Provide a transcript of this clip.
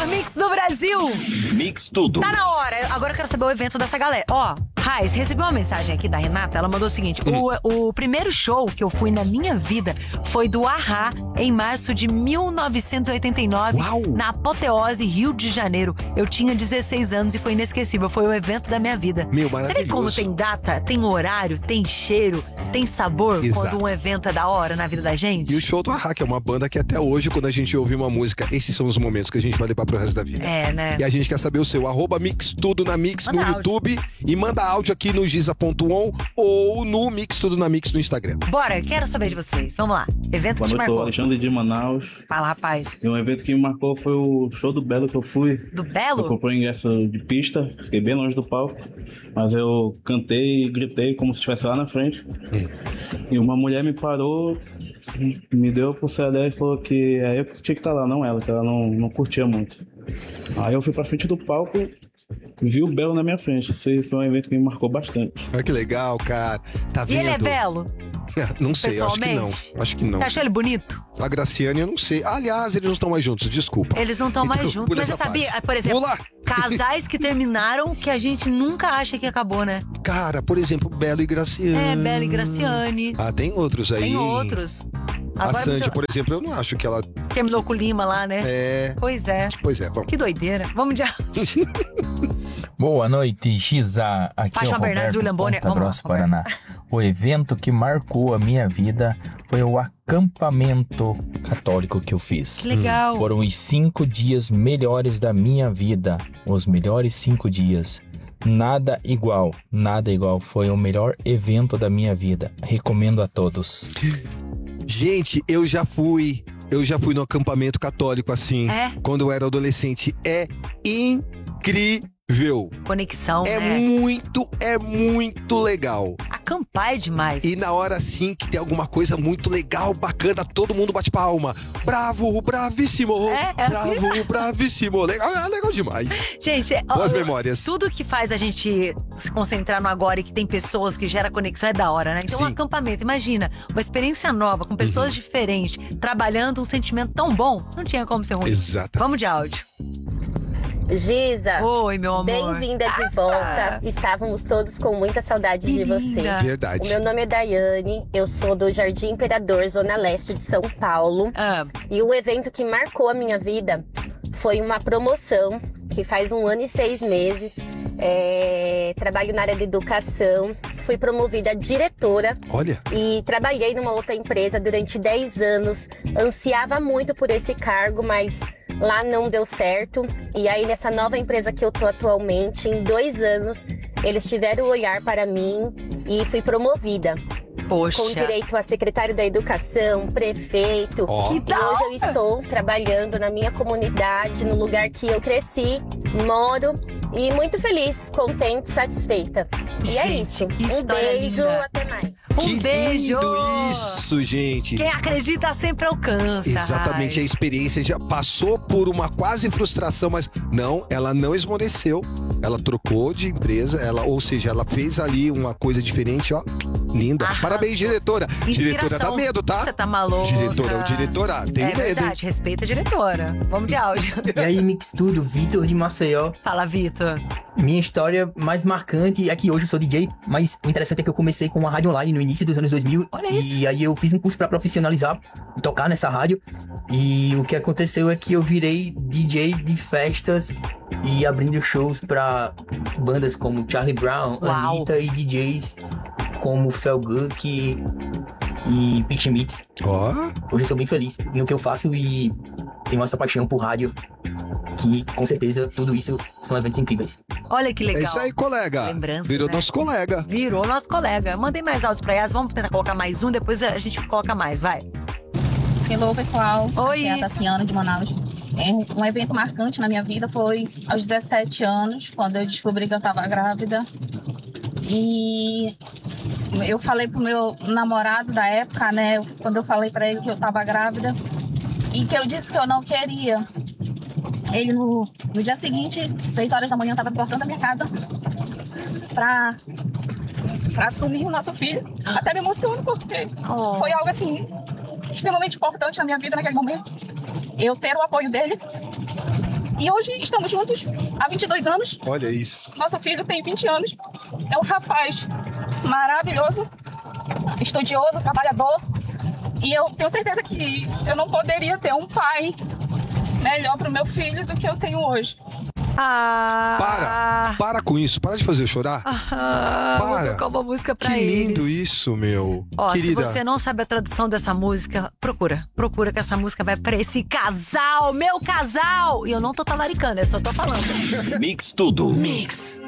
melhor mix do Brasil. Mix tudo. Tá na hora. Agora eu quero saber o evento dessa galera. Ó, Raiz, recebi uma mensagem aqui da Renata. Ela mandou o seguinte: o primeiro show que eu fui na minha vida foi do A-ha em março de 1989. Uau. Na Apoteose, Rio de Janeiro. Eu tinha 16 anos e foi inesquecível. Foi o evento da minha vida. Meu, Você vê maravilhoso. como tem data, tem horário, tem cheiro, tem sabor. Exato. Quando um evento é da hora na vida da gente? E o show do A-ha, que é uma banda que até hoje, quando a gente ouve uma música, esses são os momentos que a gente vai levar pro resto da vida. É, né? E a gente quer saber o seu, @Mix Tudo na Mix Manda no áudio. YouTube e manda áudio aqui no giza.on ou no Mix Tudo na Mix no Instagram. Bora, quero saber de vocês. Vamos lá. Evento Boa que te noite, sou o marcou. Alexandre de Manaus. Fala, rapaz. E um evento que me marcou foi o show do Belo que eu fui. Do Eu Belo? comprei ingresso de pista, fiquei bem longe do palco, mas eu cantei e gritei como se estivesse lá na frente. E uma mulher me parou, me deu por CD e falou que eu que tinha que estar lá, não ela, que ela não curtia muito. Aí eu fui pra frente do palco, vi o Belo na minha frente. Esse foi um evento que me marcou bastante. Olha que legal, cara. Tá E vendo? ele é belo? Não sei, acho que não. Pessoalmente? Acho que não. Você achou ele bonito? A Graciane, eu não sei. Aliás, eles não estão mais juntos, desculpa. Eles não estão mais Então, juntos. por Mas você essa sabia, parte. por exemplo, Pula! casais que terminaram que a gente nunca acha que acabou, né? Cara, por exemplo, Belo e Graciane. É, Bela e Graciane. Ah, tem outros aí. Tem outros. A Agora Sandy, por exemplo, eu não acho que ela terminou com o Lima lá, né? é... Pois é. Pois é, vamos. Que doideira. Vamos de Boa noite, Giza. Aqui Faixa é o Bernardes, Roberto, William Bonner. Ponta Vamos lá, Grossa, Roberto. Paraná. O evento que marcou a minha vida foi o acampamento católico que eu fiz. Que legal. Foram os 5 dias melhores da minha vida. Os melhores 5 dias. Nada igual. Foi o melhor evento da minha vida. Recomendo a todos. Gente, eu já fui no acampamento católico assim, É? quando eu era adolescente. É incrível. Conexão, É né? muito legal. Acampar é demais. E na hora assim que tem alguma coisa muito legal, bacana, todo mundo bate palma. Bravo, bravíssimo. É assim? Bravo, bravíssimo. Legal demais. Gente, Boas memórias. Tudo que faz a gente se concentrar no agora e que tem pessoas que gera conexão é da hora, né? Então, um Sim. acampamento, imagina, uma experiência nova, com pessoas diferentes, trabalhando um sentimento tão bom, não tinha como ser ruim. Exato. Vamos de áudio. Giza, Oi, meu amor. bem-vinda de volta. Estávamos todos com muita saudade de você. Linda. Verdade. O meu nome é Daiane, eu sou do Jardim Imperador, Zona Leste de São Paulo. Ah, E o evento que marcou a minha vida foi uma promoção que faz 1 ano e 6 meses. Trabalho na área de educação, fui promovida a diretora Olha, e trabalhei numa outra empresa durante 10 anos. Ansiava muito por esse cargo, mas lá não deu certo. E aí nessa nova empresa que eu tô atualmente, em 2 anos, eles tiveram o olhar para mim e fui promovida. poxa. Com direito a secretário da educação, prefeito. Ó. E hoje eu estou trabalhando na minha comunidade, no lugar que eu cresci, moro. E muito feliz, contente, satisfeita. E é Gente, isso. que Um história beijo, linda. até mais. Um beijo. lindo isso, gente. Quem acredita sempre alcança. Exatamente, a Raiz. experiência já passou por uma quase frustração, mas não, ela não esmoreceu. Ela trocou de empresa, ou seja, ela fez ali uma coisa diferente, ó. Linda. Arrasou. Parabéns, diretora. Diretora Inspiração. dá medo, tá? Você tá maluca. Diretora, tem É medo, hein? verdade, respeita a diretora. Vamos de áudio. E aí, Mix Tudo, Vitor de Maceió. Fala, Vitor. Minha história mais marcante é que hoje eu sou DJ, mas o interessante é que eu comecei com uma rádio online no início dos anos 2000. Olha isso. E aí eu fiz um curso pra profissionalizar e tocar nessa rádio. E o que aconteceu é que eu virei DJ de festas e abrindo shows pra bandas como Charlie Brown, Uau. Anitta e DJs como Felguk e Pitch Mix. Ó, Hoje eu sou bem feliz no que eu faço e tenho essa paixão por rádio, que com certeza tudo isso são eventos incríveis. Olha que legal. é isso aí, colega. Lembrança, Virou né? nosso colega. Virou nosso colega. Mandei mais áudios pra Yas. Vamos tentar colocar mais um, depois a gente coloca mais, vai. Hello, pessoal. Oi. Aqui é a Tassiana de Manaus. Um evento marcante na minha vida foi aos 17 anos, quando eu descobri que eu estava grávida. E eu falei pro meu namorado da época, né? Quando eu falei para ele que eu estava grávida e que eu disse que eu não queria. Ele, no dia seguinte, 6 horas da manhã, estava no portão da minha casa para assumir o nosso filho. Até me emociono, porque Oh. foi algo assim extremamente importante na minha vida naquele momento. Eu ter o apoio dele E hoje estamos juntos há 22 anos. Olha isso. Nosso filho tem 20 anos. É um rapaz maravilhoso, estudioso, trabalhador. E eu tenho certeza que eu não poderia ter um pai melhor para o meu filho do que eu tenho hoje. Para com isso, para de fazer eu chorar. Vou tocar uma música pra que eles. lindo isso, meu. Ó, Querida. se você não sabe a tradução dessa música, procura que essa música vai pra esse casal, meu casal. E eu não tô talaricando, eu só tô falando. Mix tudo. Mix.